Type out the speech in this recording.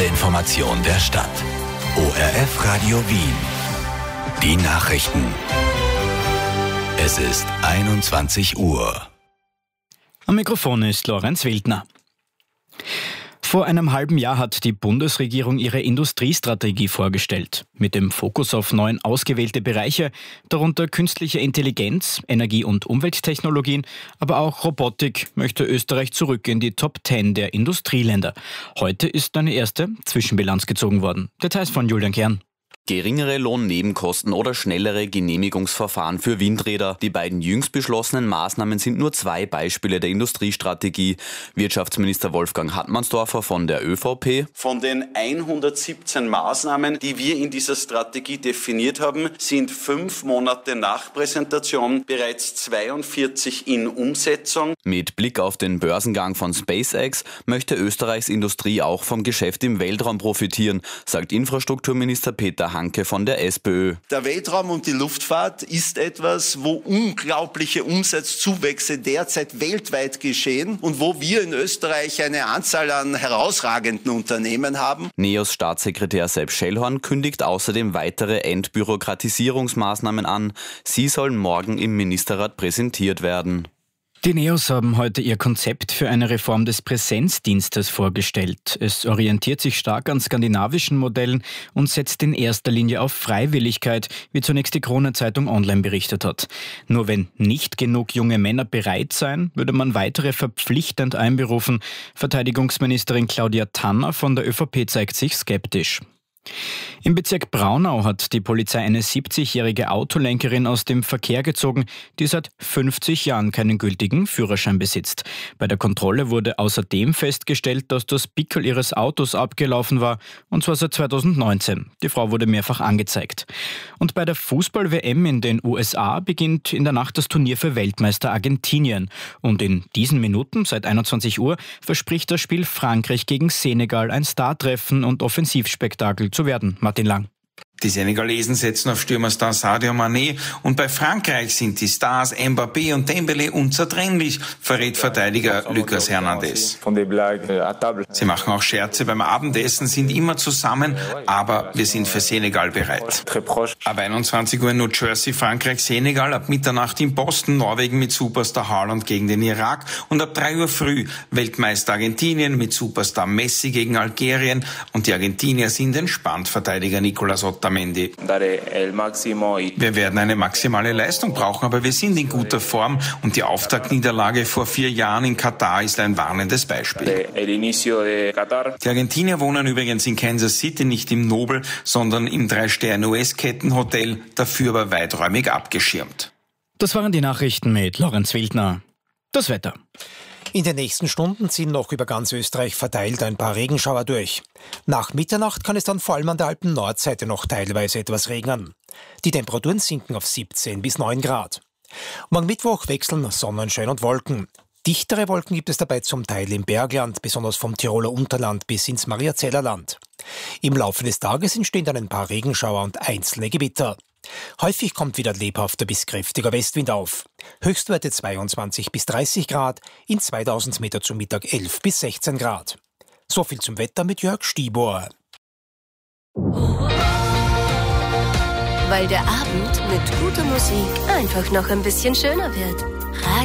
Information der Stadt. ORF Radio Wien. Die Nachrichten. Es ist 21 Uhr. Am Mikrofon ist Lorenz Wildner. Vor einem halben Jahr hat die Bundesregierung ihre Industriestrategie vorgestellt. Mit dem Fokus auf 9 ausgewählte Bereiche, darunter künstliche Intelligenz, Energie- und Umwelttechnologien, aber auch Robotik, möchte Österreich zurück in die Top 10 der Industrieländer. Heute ist eine erste Zwischenbilanz gezogen worden. Details von Julian Kern. Geringere Lohnnebenkosten oder schnellere Genehmigungsverfahren für Windräder. Die beiden jüngst beschlossenen Maßnahmen sind nur 2 Beispiele der Industriestrategie. Wirtschaftsminister Wolfgang Hartmannsdorfer von der ÖVP. Von den 117 Maßnahmen, die wir in dieser Strategie definiert haben, sind 5 Monate nach Präsentation bereits 42 in Umsetzung. Mit Blick auf den Börsengang von SpaceX möchte Österreichs Industrie auch vom Geschäft im Weltraum profitieren, sagt Infrastrukturminister Peter Hanke von der SPÖ. Der Weltraum und die Luftfahrt ist etwas, wo unglaubliche Umsatzzuwächse derzeit weltweit geschehen und wo wir in Österreich eine Anzahl an herausragenden Unternehmen haben. NEOS Staatssekretär Sepp Schellhorn kündigt außerdem weitere Entbürokratisierungsmaßnahmen an. Sie sollen morgen im Ministerrat präsentiert werden. Die NEOS haben heute ihr Konzept für eine Reform des Präsenzdienstes vorgestellt. Es orientiert sich stark an skandinavischen Modellen und setzt in erster Linie auf Freiwilligkeit, wie zunächst die Kronenzeitung online berichtet hat. Nur wenn nicht genug junge Männer bereit seien, würde man weitere verpflichtend einberufen. Verteidigungsministerin Claudia Tanner von der ÖVP zeigt sich skeptisch. Im Bezirk Braunau hat die Polizei eine 70-jährige Autolenkerin aus dem Verkehr gezogen, die seit 50 Jahren keinen gültigen Führerschein besitzt. Bei der Kontrolle wurde außerdem festgestellt, dass das Pickel ihres Autos abgelaufen war, und zwar seit 2019. Die Frau wurde mehrfach angezeigt. Und bei der Fußball-WM in den USA beginnt in der Nacht das Turnier für Weltmeister Argentinien. Und in diesen Minuten, seit 21 Uhr, verspricht das Spiel Frankreich gegen Senegal ein Startreffen und Offensivspektakel zu werden. Martin Lang. Die Senegalesen setzen auf Stürmerstar Sadio Mané und bei Frankreich sind die Stars Mbappé und Dembélé unzertrennlich, verrät Verteidiger Lucas Hernandez. Sie machen auch Scherze beim Abendessen, sind immer zusammen, aber wir sind für Senegal bereit. Ab 21 Uhr in New Jersey, Frankreich, Senegal, ab Mitternacht in Boston, Norwegen mit Superstar Haaland gegen den Irak und ab 3 Uhr früh Weltmeister Argentinien mit Superstar Messi gegen Algerien und die Argentinier sind entspannt, Verteidiger Nicolas Otamendi. Wir werden eine maximale Leistung brauchen, aber wir sind in guter Form und die Auftaktniederlage vor 4 Jahren in Katar ist ein warnendes Beispiel. Die Argentinier wohnen übrigens in Kansas City, nicht im Nobel, sondern im 3-Sterne-US-Kettenhotel, dafür aber weiträumig abgeschirmt. Das waren die Nachrichten mit Lorenz Wildner. Das Wetter. In den nächsten Stunden ziehen noch über ganz Österreich verteilt ein paar Regenschauer durch. Nach Mitternacht kann es dann vor allem an der Alpen-Nordseite noch teilweise etwas regnen. Die Temperaturen sinken auf 17 bis 9 Grad. Morgen Mittwoch wechseln Sonnenschein und Wolken. Dichtere Wolken gibt es dabei zum Teil im Bergland, besonders vom Tiroler Unterland bis ins Mariazellerland. Im Laufe des Tages entstehen dann ein paar Regenschauer und einzelne Gewitter. Häufig kommt wieder lebhafter bis kräftiger Westwind auf. Höchstwerte 22 bis 30 Grad, in 2000 Meter zum Mittag 11 bis 16 Grad. So viel zum Wetter mit Jörg Stieber. Weil der Abend mit guter Musik einfach noch ein bisschen schöner wird.